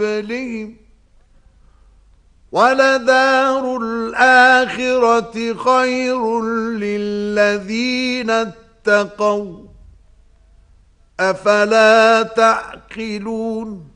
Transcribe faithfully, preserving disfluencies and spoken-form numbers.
قبلهم ولدار الآخرة خير للذين اتقوا أفلا تعقلون